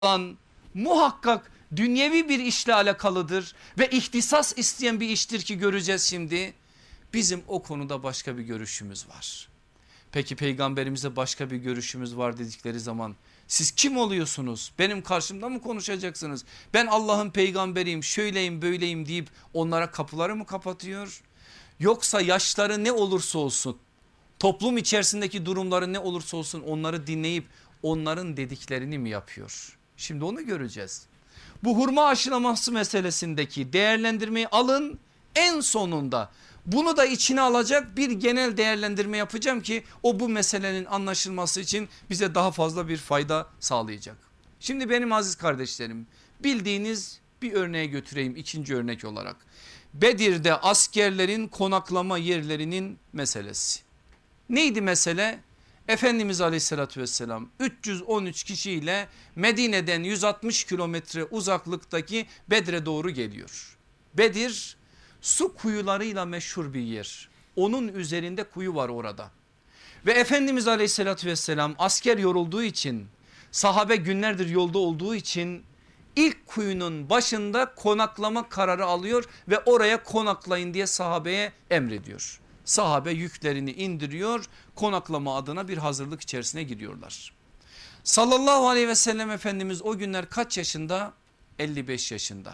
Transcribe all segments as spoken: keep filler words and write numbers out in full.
olan muhakkak dünyevi bir işle alakalıdır ve ihtisas isteyen bir iştir ki göreceğiz şimdi. Bizim o konuda başka bir görüşümüz var. Peki peygamberimize başka bir görüşümüz var dedikleri zaman siz kim oluyorsunuz? Benim karşımda mı konuşacaksınız? Ben Allah'ın peygamberiyim, şöyleyim böyleyim deyip onlara kapıları mı kapatıyor? Yoksa yaşları ne olursa olsun, toplum içerisindeki durumları ne olursa olsun onları dinleyip onların dediklerini mi yapıyor? Şimdi onu göreceğiz. Bu hurma aşılaması meselesindeki değerlendirmeyi alın, en sonunda bunu da içine alacak bir genel değerlendirme yapacağım ki o bu meselenin anlaşılması için bize daha fazla bir fayda sağlayacak. Şimdi benim aziz kardeşlerim, bildiğiniz bir örneğe götüreyim ikinci örnek olarak. Bedir'de askerlerin konaklama yerlerinin meselesi. Neydi mesele? Efendimiz aleyhissalatü vesselam üç yüz on üç kişiyle Medine'den yüz altmış kilometre uzaklıktaki Bedir'e doğru geliyor. Bedir su kuyularıyla meşhur bir yer. Onun üzerinde kuyu var orada. Ve Efendimiz aleyhissalatü vesselam asker yorulduğu için, sahabe günlerdir yolda olduğu için ilk kuyunun başında konaklama kararı alıyor ve oraya konaklayın diye sahabeye emrediyor. Sahabe yüklerini indiriyor, konaklama adına bir hazırlık içerisine giriyorlar. Sallallahu aleyhi ve sellem Efendimiz o günler kaç yaşında? elli beş yaşında.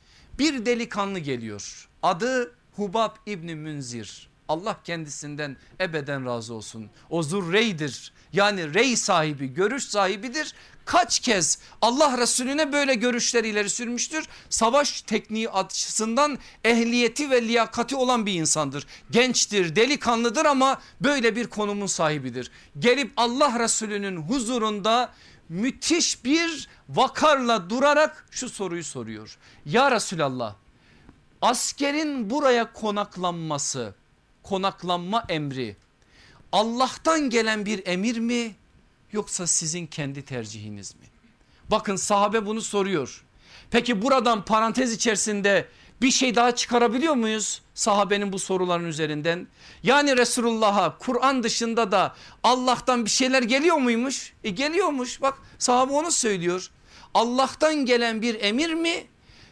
Bir delikanlı geliyor, adı Hubab İbni Münzir. Allah kendisinden ebeden razı olsun. O Zurrey'dir, yani rey sahibi, görüş sahibidir. Kaç kez Allah Resulüne böyle görüşler ileri sürmüştür. Savaş tekniği açısından ehliyeti ve liyakati olan bir insandır. Gençtir, delikanlıdır ama böyle bir konumun sahibidir. Gelip Allah Resulü'nün huzurunda müthiş bir vakarla durarak şu soruyu soruyor. Ya Resulallah, askerin buraya konaklanması, konaklanma emri Allah'tan gelen bir emir mi yoksa sizin kendi tercihiniz mi? Bakın sahabe bunu soruyor. Peki buradan parantez içerisinde bir şey daha çıkarabiliyor muyuz sahabenin bu soruların üzerinden? Yani Resulullah'a Kur'an dışında da Allah'tan bir şeyler geliyor muymuş? E geliyormuş, bak sahabe onu söylüyor. Allah'tan gelen bir emir mi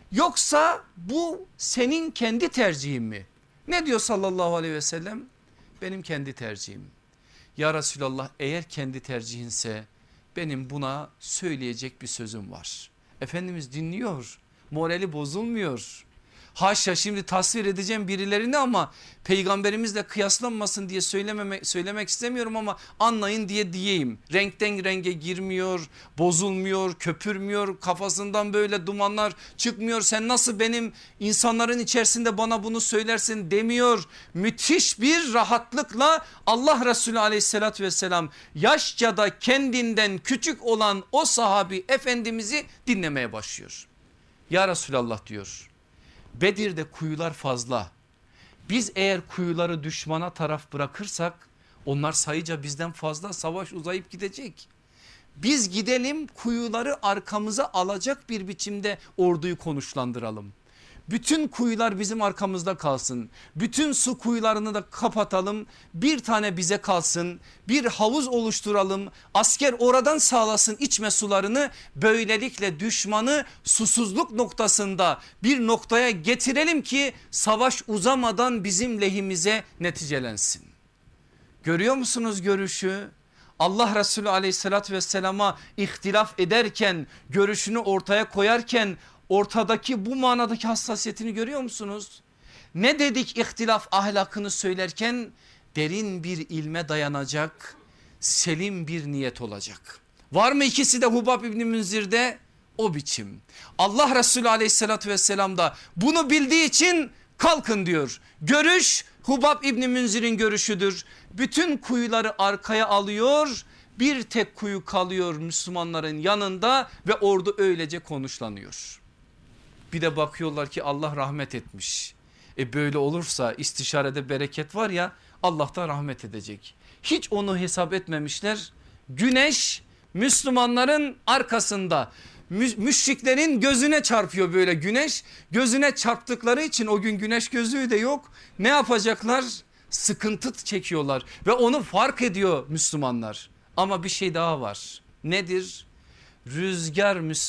yoksa bu senin kendi tercihin mi? Ne diyor sallallahu aleyhi ve sellem? Benim kendi tercihim. Ya Resulallah, eğer kendi tercihinse benim buna söyleyecek bir sözüm var. Efendimiz dinliyor, morali bozulmuyor. Haşa şimdi tasvir edeceğim birilerini ama peygamberimizle kıyaslanmasın diye söylememek, söylemek istemiyorum ama anlayın diye diyeyim. Renkten renge girmiyor, bozulmuyor, köpürmüyor, kafasından böyle dumanlar çıkmıyor. Sen nasıl benim insanların içerisinde bana bunu söylersin demiyor. Müthiş bir rahatlıkla Allah Resulü aleyhissalatü vesselam yaşça da kendinden küçük olan o sahabi efendimizi dinlemeye başlıyor. Ya Resulallah diyor, Bedir'de kuyular fazla. Biz eğer kuyuları düşmana taraf bırakırsak onlar sayıca bizden fazla, savaş uzayıp gidecek. Biz gidelim kuyuları arkamıza alacak bir biçimde orduyu konuşlandıralım. Bütün kuyular bizim arkamızda kalsın. Bütün su kuyularını da kapatalım. Bir tane bize kalsın. Bir havuz oluşturalım. Asker oradan sağlasın içme sularını. Böylelikle düşmanı susuzluk noktasında bir noktaya getirelim ki savaş uzamadan bizim lehimize neticelensin. Görüyor musunuz görüşü? Allah Resulü aleyhissalatü vesselama ihtilaf ederken, görüşünü ortaya koyarken ortadaki bu manadaki hassasiyetini görüyor musunuz? Ne dedik ihtilaf ahlakını söylerken? Derin bir ilme dayanacak, selim bir niyet olacak. Var mı ikisi de Hubab İbni Münzir'de? O biçim. Allah Resulü aleyhissalatü vesselam da bunu bildiği için kalkın diyor. Görüş Hubab İbni Münzir'in görüşüdür. Bütün kuyuları arkaya alıyor. Bir tek kuyu kalıyor Müslümanların yanında ve ordu öylece konuşlanıyor. Bir de bakıyorlar ki Allah rahmet etmiş. E böyle olursa istişarede bereket var ya, Allah da rahmet edecek. Hiç onu hesap etmemişler. Güneş Müslümanların arkasında, müşriklerin gözüne çarpıyor böyle güneş. Gözüne çarptıkları için o gün güneş gözlüğü de yok. Ne yapacaklar? Sıkıntı çekiyorlar ve onu fark ediyor Müslümanlar. Ama bir şey daha var. Nedir? Rüzgar